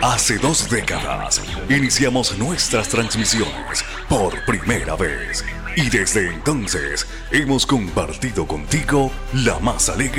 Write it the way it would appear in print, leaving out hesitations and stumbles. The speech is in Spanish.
Hace 2 décadas iniciamos nuestras transmisiones por primera vez y desde entonces hemos compartido contigo la más alegre